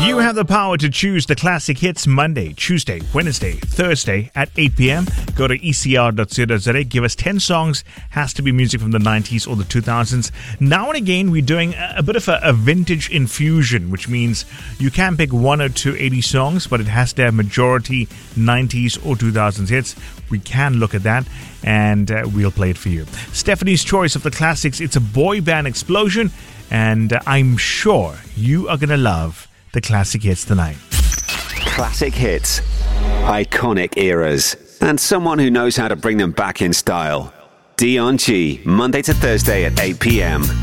You have the power to choose the classic hits Monday, Tuesday, Wednesday, Thursday at 8 p.m. Go to ecr.co.za. Give us 10 songs. Has to be music from the 90s or the 2000s. Now and again, we're doing a bit of a vintage infusion, which means you can pick one or two 80 songs, but it has to have majority 90s or 2000s hits. We can look at that, and we'll play it for you. Stephanie's choice of the classics. It's a boy band explosion, and I'm sure you are going to love the classic hits tonight. Classic hits, iconic eras, and someone who knows how to bring them back in style. Dion G, Monday to Thursday at 8 p.m.